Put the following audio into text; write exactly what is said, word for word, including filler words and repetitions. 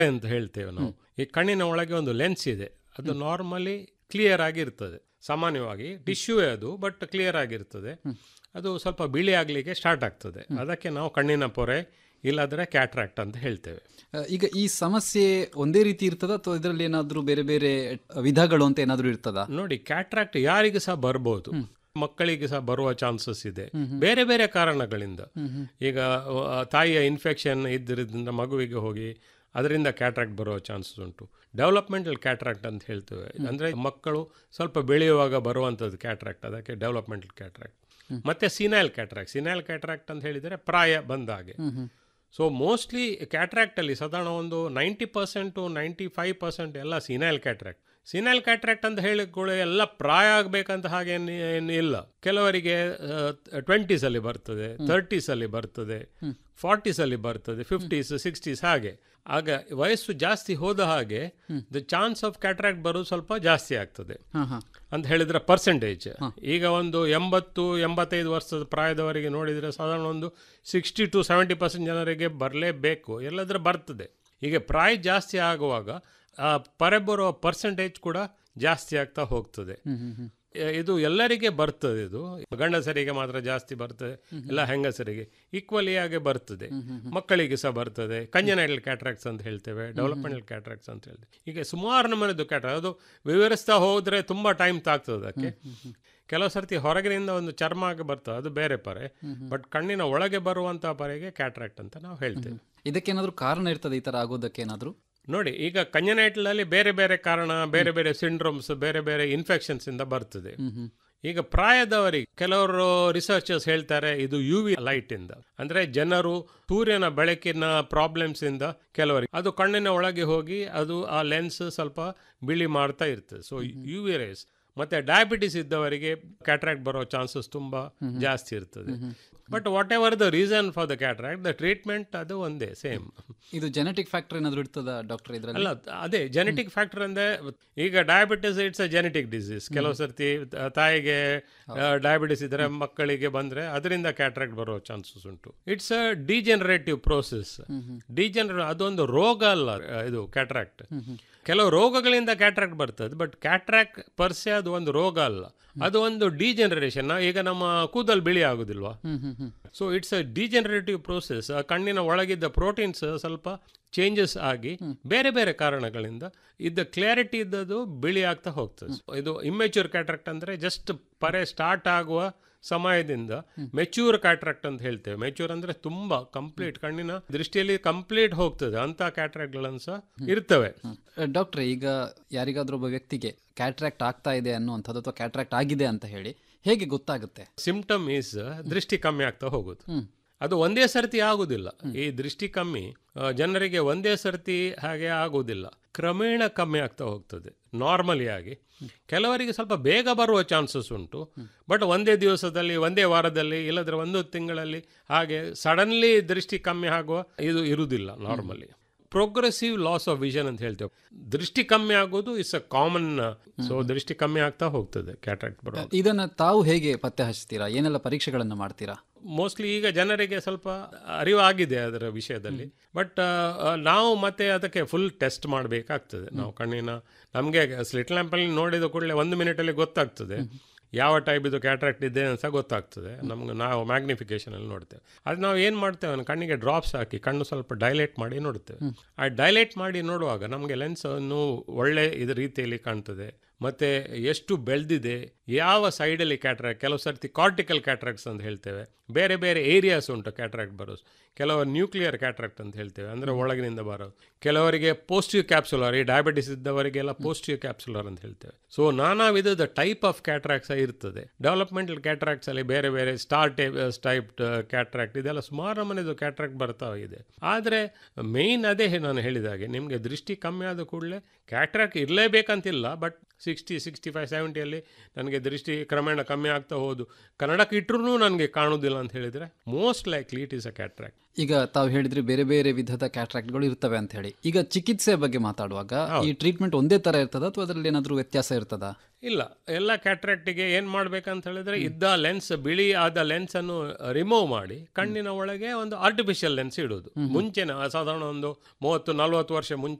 ಅಂತ ಹೇಳ್ತೇವೆ ನಾವು. ಈ ಕಣ್ಣಿನ ಒಳಗೆ ಒಂದು ಲೆನ್ಸ್ ಇದೆ, ಅದು ನಾರ್ಮಲಿ ಕ್ಲಿಯರ್ ಆಗಿರ್ತದೆ, ಸಾಮಾನ್ಯವಾಗಿ ಟಿಶ್ಯೂ ಅದು, ಬಟ್ ಕ್ಲಿಯರ್ ಆಗಿರ್ತದೆ. ಅದು ಸ್ವಲ್ಪ ಬಿಳಿ ಆಗಲಿಕ್ಕೆ ಸ್ಟಾರ್ಟ್ ಆಗ್ತದೆ, ಅದಕ್ಕೆ ನಾವು ಕಣ್ಣಿನ ಪೊರೆ ಇಲ್ಲಾದ್ರೆ ಕ್ಯಾಟ್ರಾಕ್ಟ್ ಅಂತ ಹೇಳ್ತೇವೆ. ಈಗ ಈ ಸಮಸ್ಯೆ ಒಂದೇ ರೀತಿ ಇರ್ತದ ಅಥವಾ ಇದರಲ್ಲಿ ಏನಾದರೂ ಬೇರೆ ಬೇರೆ ವಿಧಗಳು ಅಂತ ಏನಾದರೂ ಇರ್ತದ? ನೋಡಿ, ಕ್ಯಾಟ್ರಾಕ್ಟ್ ಯಾರಿಗೆ ಸಹ ಬರ್ಬೋದು, ಮಕ್ಕಳಿಗೆ ಸಹ ಬರುವ ಚಾನ್ಸಸ್ ಇದೆ ಬೇರೆ ಬೇರೆ ಕಾರಣಗಳಿಂದ. ಈಗ ತಾಯಿಯ ಇನ್ಫೆಕ್ಷನ್ ಇದ್ದಿರೋದ್ರಿಂದ ಮಗುವಿಗೆ ಹೋಗಿ ಅದರಿಂದ ಕ್ಯಾಟ್ರಾಕ್ಟ್ ಬರುವ ಚಾನ್ಸಸ್ ಉಂಟು. ಡೆವಲಪ್ಮೆಂಟಲ್ ಕ್ಯಾಟ್ರಾಕ್ಟ್ ಅಂತ ಹೇಳ್ತೇವೆ, ಅಂದರೆ ಮಕ್ಕಳು ಸ್ವಲ್ಪ ಬೆಳೆಯುವಾಗ ಬರುವಂಥದ್ದು ಕ್ಯಾಟ್ರಾಕ್ಟ್, ಅದಕ್ಕೆ ಡೆವಲಪ್ಮೆಂಟಲ್ ಕ್ಯಾಟ್ರಾಕ್ಟ್. ಮತ್ತೆ ಸಿನೈಲ್ ಕ್ಯಾಟ್ರಾಕ್ಟ್. ಸಿನೈಲ್ ಕ್ಯಾಟ್ರಾಕ್ಟ್ ಅಂತ ಹೇಳಿದರೆ ಪ್ರಾಯ ಬಂದ ಹಾಗೆ. ಸೊ ಮೋಸ್ಟ್ಲಿ ಕ್ಯಾಟ್ರಾಕ್ಟಲ್ಲಿ ಸಾಧಾರಣ ಒಂದು ninety percent to ninety five percent ಎಲ್ಲ ಸಿನೈಲ್ ಕ್ಯಾಟ್ರಾಕ್ಟ್. ಸಿನೈಲ್ ಕ್ಯಾಟ್ರಾಕ್ಟ್ ಅಂತ ಹೇಳಿಕೊಳ್ಳಿ ಎಲ್ಲ ಪ್ರಾಯ ಆಗಬೇಕಂತ ಹಾಗೆ ಏನು ಇಲ್ಲ. ಕೆಲವರಿಗೆ ಟ್ವೆಂಟೀಸಲ್ಲಿ ಬರ್ತದೆ, ತರ್ಟೀಸಲ್ಲಿ ಬರ್ತದೆ, ಫಾರ್ಟೀಸಲ್ಲಿ ಬರ್ತದೆ, ಫಿಫ್ಟೀಸ್ ಸಿಕ್ಸ್ಟೀಸ್ ಹಾಗೆ. ಆಗ ವಯಸ್ಸು ಜಾಸ್ತಿ ಹೋದ ಹಾಗೆ ದ ಚಾನ್ಸ್ ಆಫ್ ಕ್ಯಾಟ್ರಾಕ್ಟ್ ಬರೋದು ಸ್ವಲ್ಪ ಜಾಸ್ತಿ ಆಗ್ತದೆ ಅಂತ ಹೇಳಿದ್ರೆ ಪರ್ಸೆಂಟೇಜ್. ಈಗ ಒಂದು ಎಂಬತ್ತು ಎಂಬತ್ತೈದು ವರ್ಷದ ಪ್ರಾಯದವರಿಗೆ ನೋಡಿದರೆ ಸಾಧಾರಣ ಒಂದು ಸಿಕ್ಸ್ಟಿ ಟು ಸೆವೆಂಟಿ ಪರ್ಸೆಂಟ್ ಜನರಿಗೆ ಬರಲೇಬೇಕು, ಎಲ್ಲಾದ್ರೆ ಬರ್ತದೆ. ಹೀಗೆ ಪ್ರಾಯ ಜಾಸ್ತಿ ಆಗುವಾಗ ಆ ಪರೆ ಬರುವ ಪರ್ಸೆಂಟೇಜ್ ಕೂಡ ಜಾಸ್ತಿ ಆಗ್ತಾ ಹೋಗ್ತದೆ. ಇದು ಎಲ್ಲರಿಗೆ ಬರ್ತದೆ, ಇದು ಗಂಡಸರಿಗೆ ಮಾತ್ರ ಜಾಸ್ತಿ ಬರ್ತದೆ, ಎಲ್ಲ ಹೆಂಗಸರಿಗೆ ಈಕ್ವಲಿ ಆಗಿ ಬರ್ತದೆ, ಮಕ್ಕಳಿಗೆ ಸಹ ಬರ್ತದೆ. ಕಂಜನೈಟಲ್ ಕ್ಯಾಟ್ರಾಕ್ಟ್ಸ್ ಅಂತ ಹೇಳ್ತೇವೆ, ಡೆವಲಪ್ಮೆಂಟಲ್ ಕ್ಯಾಟ್ರಾಕ್ಟ್ಸ್ ಅಂತ ಹೇಳ್ತೇವೆ. ಹೀಗೆ ಸುಮಾರು ನಮೂನೆದು ಕ್ಯಾಟ್ರಾಕ್ಟ್. ಅದು ವಿವರಿಸ್ತಾ ಹೋದರೆ ತುಂಬ ಟೈಮ್ ತಾಗ್ತದೆ ಅದಕ್ಕೆ. ಕೆಲವು ಸರ್ತಿ ಹೊರಗಿನಿಂದ ಒಂದು ಚರ್ಮ ಆಗಿ ಬರ್ತದೆ, ಅದು ಬೇರೆ ಪರೆ, ಬಟ್ ಕಣ್ಣಿನ ಒಳಗೆ ಬರುವಂಥ ಪರೆಗೆ ಕ್ಯಾಟ್ರಾಕ್ಟ್ ಅಂತ ನಾವು ಹೇಳ್ತೇವೆ. ಇದಕ್ಕೇನಾದರೂ ಕಾರಣ ಇರ್ತದೆ ಈ ಥರ ಆಗೋದಕ್ಕೆ ಏನಾದರೂ? ನೋಡಿ, ಈಗ ಕಂಜನೈಟಲಲ್ಲಿ ಬೇರೆ ಬೇರೆ ಕಾರಣ, ಬೇರೆ ಬೇರೆ ಸಿಂಡ್ರೋಮ್ಸ್, ಬೇರೆ ಬೇರೆ ಇನ್ಫೆಕ್ಷನ್ಸ್ ಇಂದ ಬರ್ತದೆ. ಈಗ ಪ್ರಾಯದವರಿಗೆ ಕೆಲವರು ರಿಸರ್ಚರ್ಸ್ ಹೇಳ್ತಾರೆ ಇದು ಯು ವಿ ಲೈಟ್ ಇಂದ, ಅಂದ್ರೆ ಜನರು ಸೂರ್ಯನ ಬೆಳಕಿನ ಪ್ರಾಬ್ಲಮ್ಸ್ ಇಂದ ಕೆಲವರಿಗೆ ಅದು ಕಣ್ಣಿನ ಒಳಗೆ ಹೋಗಿ ಅದು ಆ ಲೆನ್ಸ್ ಸ್ವಲ್ಪ ಬಿಳಿ ಮಾಡ್ತಾ ಇರ್ತದೆ. So you V race. ಮತ್ತೆ ಡಯಾಬಿಟಿಸ್ ಇದ್ದವರಿಗೆ ಕ್ಯಾಟ್ರಾಕ್ಟ್ ಬರೋ ಚಾನ್ಸಸ್ ತುಂಬ ಜಾಸ್ತಿ ಇರ್ತದೆ. But what ever the reason for the cataract, the treatment ಅದು ಒಂದೇ, ಸೇಮ್. ಇದು ಜೆನೆಟಿಕ್ ಫ್ಯಾಕ್ಟರ್ ಏನಾದರೂ ಇರ್ತದ ಡಾಕ್ಟರ್ ಇದರಲ್ಲಿ? ಅಲ್ಲ, ಅದೇ ಜೆನೆಟಿಕ್ ಫ್ಯಾಕ್ಟರ್ ಅಂದ್ರೆ ಈಗ diabetes it's a genetic disease. ಕೆಲವು ಸರ್ತಿ ತಾಯಿಗೆ ಡಯಾಬಿಟಿಸ್ ಇದ್ರೆ ಮಕ್ಕಳಿಗೆ ಬಂದ್ರೆ ಅದರಿಂದ ಕ್ಯಾಟ್ರಾಕ್ಟ್ ಬರೋ ಚಾನ್ಸಸ್ ಉಂಟು. It's a degenerative process. Degenerate ಅದೊಂದು ರೋಗ ಅಲ್ಲ ಇದು ಕ್ಯಾಟ್ರಾಕ್ಟ್. ಕೆಲವು ರೋಗಗಳಿಂದ ಕ್ಯಾಟ್ರಾಕ್ಟ್ ಬರ್ತದೆ, ಬಟ್ ಕ್ಯಾಟ್ರಾಕ್ಟ್ ಪರ್ಸೆ ಅದು ಒಂದು ರೋಗ ಅಲ್ಲ, ಅದು ಒಂದು ಡಿಜೆನರೇಷನ್. ಈಗ ನಮ್ಮ ಕೂದಲು ಬಿಳಿ ಆಗುದಿಲ್ವಾ? So it's a degenerative process. ಕಣ್ಣಿನ ಒಳಗಿದ್ದ ಪ್ರೋಟೀನ್ಸ್ ಸ್ವಲ್ಪ ಚೇಂಜಸ್ ಆಗಿ ಬೇರೆ ಬೇರೆ ಕಾರಣಗಳಿಂದ ಇದ್ದ ಕ್ಲಾರಿಟಿ ಇದ್ದದ್ದು ಬಿಳಿ ಆಗ್ತಾ ಹೋಗ್ತದೆ. ಇದು ಇಮ್ಮೆಚ್ಯೂರ್ ಕ್ಯಾಟ್ರಾಕ್ಟ್ ಅಂದ್ರೆ ಜಸ್ಟ್ ಪರೆ ಸ್ಟಾರ್ಟ್ ಆಗುವ ಸಮಯದಿಂದ ಮೆಚ್ಯೂರ್ ಕ್ಯಾಟ್ರಾಕ್ಟ್ ಅಂತ ಹೇಳ್ತೇವೆ. ಮೆಚ್ಯೂರ್ ಅಂದ್ರೆ ತುಂಬಾ ಕಂಪ್ಲೀಟ್ ಕಣ್ಣಿನ ದೃಷ್ಟಿಯಲ್ಲಿ ಕಂಪ್ಲೀಟ್ ಹೋಗ್ತದೆ ಅಂತ ಕ್ಯಾಟ್ರಾಕ್ಟ್ಗಳನ್ನು ಸಹ ಇರ್ತವೆ. ಡಾಕ್ಟ್ರೆ, ಈಗ ಯಾರಿಗಾದ್ರೂ ಒಬ್ಬ ವ್ಯಕ್ತಿಗೆ ಕ್ಯಾಟ್ರಾಕ್ಟ್ ಆಗ್ತಾ ಇದೆ ಅನ್ನುವಂಥದ್ದು ಅಥವಾ ಕ್ಯಾಟ್ರಾಕ್ಟ್ ಆಗಿದೆ ಅಂತ ಹೇಳಿ ಹೇಗೆ ಗೊತ್ತಾಗುತ್ತೆ? ಸಿಂಪ್ಟಮ್ ಈಸ್ ದೃಷ್ಟಿ ಕಮ್ಮಿ ಆಗ್ತಾ ಹೋಗುದು. ಅದು ಒಂದೇ ಸರ್ತಿ ಆಗುದಿಲ್ಲ. ಈ ದೃಷ್ಟಿ ಕಮ್ಮಿ ಜನರಿಗೆ ಒಂದೇ ಸರ್ತಿ ಹಾಗೆ ಆಗುವುದಿಲ್ಲ, ಕ್ರಮೇಣ ಕಮ್ಮಿ ಆಗ್ತಾ ಹೋಗ್ತದೆ ನಾರ್ಮಲಿ ಆಗಿ. ಕೆಲವರಿಗೆ ಸ್ವಲ್ಪ ಬೇಗ ಬರುವ ಚಾನ್ಸಸ್ ಉಂಟು, ಬಟ್ ಒಂದೇ ದಿವಸದಲ್ಲಿ, ಒಂದೇ ವಾರದಲ್ಲಿ, ಇಲ್ಲದ್ರೆ ಒಂದು ತಿಂಗಳಲ್ಲಿ ಹಾಗೆ ಸಡನ್ಲಿ ದೃಷ್ಟಿ ಕಮ್ಮಿ ಆಗುವ ಇದು ಇರುವುದಿಲ್ಲ normally. Progressive loss of vision ಅಂತ ಹೇಳ್ತೇವೆ. ದೃಷ್ಟಿ ಕಮ್ಮಿ ಆಗೋದು ಇಸ್ ಅ ಕಾಮನ್. ಸೊ ದೃಷ್ಟಿ ಕಮ್ಮಿ ಆಗ್ತಾ ಹೋಗ್ತದೆ ಕ್ಯಾಟ್ರಾಕ್ಟ್ ಬರೋ. ಇದನ್ನ ತಾವು ಹೇಗೆ ಪತ್ತೆ ಹಚ್ತೀರಾ? ಏನೆಲ್ಲ ಪರೀಕ್ಷೆಗಳನ್ನು ಮಾಡ್ತೀರಾ? ಮೋಸ್ಟ್ಲಿ ಈಗ ಜನರಿಗೆ ಸ್ವಲ್ಪ ಅರಿವಾಗಿದೆ ಅದರ ವಿಷಯದಲ್ಲಿ, ಬಟ್ ನಾವು ಮತ್ತೆ ಅದಕ್ಕೆ ಫುಲ್ ಟೆಸ್ಟ್ ಮಾಡಬೇಕಾಗ್ತದೆ. ನಾವು ಕಣ್ಣಿನ ನಮಗೆ ಸ್ಲಿಟ್ ಲ್ಯಾಂಪಲ್ಲಿ ನೋಡಿದ ಕೂಡಲೇ ಒಂದು ಮಿನಿಟಲ್ಲಿ ಗೊತ್ತಾಗ್ತದೆ ಯಾವ ಟೈಪ್ ಇದು ಕ್ಯಾಟ್ರಾಕ್ಟ್ ಇದೆ ಅಂತ ಗೊತ್ತಾಗ್ತದೆ ನಮ್ಗೆ. ನಾವು ಮ್ಯಾಗ್ನಿಫಿಕೇಶನ್ ಅಲ್ಲಿ ನೋಡ್ತೇವೆ. ಅದು ನಾವು ಏನು ಮಾಡ್ತೇವೆ, ಕಣ್ಣಿಗೆ ಡ್ರಾಪ್ಸ್ ಹಾಕಿ ಕಣ್ಣು ಸ್ವಲ್ಪ ಡೈಲೇಟ್ ಮಾಡಿ ನೋಡ್ತೇವೆ. ಆ ಡೈಲೇಟ್ ಮಾಡಿ ನೋಡುವಾಗ ನಮಗೆ ಲೆನ್ಸ್ ಅನ್ನು ಒಳ್ಳೆ ಇದು ರೀತಿಯಲ್ಲಿ ಕಾಣ್ತದೆ. ಮತ್ತು ಎಷ್ಟು ಬೆಳೆದಿದೆ, ಯಾವ ಸೈಡಲ್ಲಿ ಕ್ಯಾಟ್ರಾಕ್ಟ್. ಕೆಲವು ಸರ್ತಿ ಕಾರ್ಟಿಕಲ್ ಕ್ಯಾಟ್ರಾಕ್ಟ್ಸ್ ಅಂತ ಹೇಳ್ತೇವೆ, ಬೇರೆ ಬೇರೆ ಏರಿಯಾಸ್ ಉಂಟು ಕ್ಯಾಟ್ರಾಕ್ಟ್ ಬರೋದು. ಕೆಲವರು ನ್ಯೂಕ್ಲಿಯರ್ ಕ್ಯಾಟ್ರಾಕ್ಟ್ ಅಂತ ಹೇಳ್ತೇವೆ, ಅಂದರೆ ಒಳಗಿನಿಂದ ಬರೋದು. ಕೆಲವರಿಗೆ ಪೋಸ್ಟಿವ್ ಕ್ಯಾಪ್ಸುಲರ್, ಈ ಡಯಾಬಿಟಿಸ್ ಇದ್ದವರಿಗೆಲ್ಲ ಪೋಸ್ಟಿವ್ ಕ್ಯಾಪ್ಸುಲರ್ ಅಂತ ಹೇಳ್ತೇವೆ. ಸೊ ನಾನಾ ವಿಧದ ಟೈಪ್ ಆಫ್ ಕ್ಯಾಟ್ರಾಕ್ಟ್ಸ್ ಇರ್ತದೆ. ಡೆವಲಪ್ಮೆಂಟಲ್ ಕ್ಯಾಟ್ರಾಕ್ಟ್ಸ್ ಅಲ್ಲಿ ಬೇರೆ ಬೇರೆ ಸ್ಟಾರ್ ಟೈಪ್ ಟೈಪ್ ಕ್ಯಾಟ್ರಾಕ್ಟ್ ಇದೆಲ್ಲ ಸುಮಾರು ಮನೆದು ಕ್ಯಾಟ್ರಾಕ್ಟ್ ಬರ್ತಾ ಇದೆ. ಆದರೆ ಮೇಯ್ನ್ ಅದೇ ನಾನು ಹೇಳಿದಾಗೆ, ನಿಮಗೆ ದೃಷ್ಟಿ ಕಮ್ಮಿ ಆದ ಕೂಡಲೇ cataract ಇರಲೇಬೇಕಂತಿಲ್ಲ, but sixty sixty five ಸೆವೆಂಟಿಯಲ್ಲಿ ನನಗೆ ದೃಷ್ಟಿ ಕ್ರಮೇಣ ಕಮ್ಮಿ ಆಗ್ತಾ ಹೋದು, ಕನ್ನಡಕ್ಕೆ ಇಟ್ಟರೂ ನನಗೆ ಕಾಣುವುದಿಲ್ಲ ಅಂತ ಹೇಳಿದರೆ most likely it is a cataract. ಈಗ ತಾವು ಹೇಳಿದ್ರಿ ಬೇರೆ ಬೇರೆ ವಿಧದ ಕ್ಯಾಟ್ರಾಕ್ಟ್ಗಳು ಇರ್ತವೆ ಅಂತ ಹೇಳಿ. ಈಗ ಚಿಕಿತ್ಸೆ ಬಗ್ಗೆ ಮಾತಾಡುವಾಗ ಈ ಟ್ರೀಟ್ಮೆಂಟ್ ಒಂದೇ ತರ ಇರ್ತದ ಅಥವಾ ಅದರಲ್ಲಿ ಏನಾದರೂ ವ್ಯತ್ಯಾಸ ಇರ್ತದ? ಇಲ್ಲ, ಎಲ್ಲ ಕ್ಯಾಟ್ರಾಕ್ಟಿಗೆ ಏನು ಮಾಡ್ಬೇಕಂತ ಹೇಳಿದ್ರೆ ಇದ್ದ ಲೆನ್ಸ್, ಬಿಳಿ ಆದ ಲೆನ್ಸ್ ಅನ್ನು ರಿಮೂವ್ ಮಾಡಿ ಕಣ್ಣಿನ ಒಳಗೆ ಒಂದು ಆರ್ಟಿಫಿಷಿಯಲ್ ಲೆನ್ಸ್ ಇಡೋದು. ಮುಂಚೆನ ಸಾಧಾರಣ ಒಂದು ಮೂವತ್ತು ನಲ್ವತ್ತು ವರ್ಷ ಮುಂಚೆ